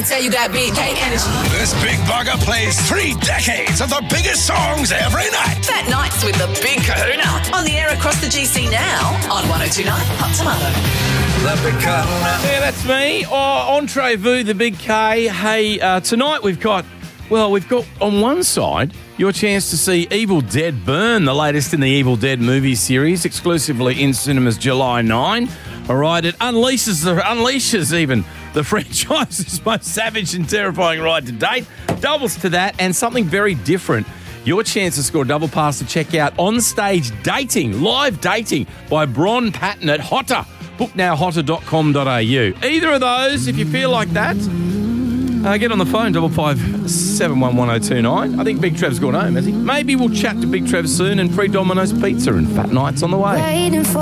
can tell you got big K energy. This big bugger plays 3 decades of the biggest songs every night. Fat Nights with the Big Kahuna. On the air across the GC now on 102.9 Hot Tomato. The Big Kahuna. Yeah, that's me. Entree-vous, the Big K. Hey, tonight we've got on one side your chance to see Evil Dead Burn, the latest in the Evil Dead movie series, exclusively in cinemas July 9. All right, it unleashes even the franchise's most savage and terrifying ride to date. Doubles to that and something very different. Your chance to score a double pass to check out On-Stage Dating, live dating by Bron Patton at Hotter. Book now, hotter.com.au. Either of those, if you feel like that, get on the phone, 5571109. I think Big Trev's gone home, has he? Maybe we'll chat to Big Trev soon, and free Domino's Pizza and Fat Nights on the way.